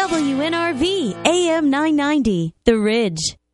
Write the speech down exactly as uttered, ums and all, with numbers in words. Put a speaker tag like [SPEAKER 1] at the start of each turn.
[SPEAKER 1] W N R V A M nine ninety, The Ridge.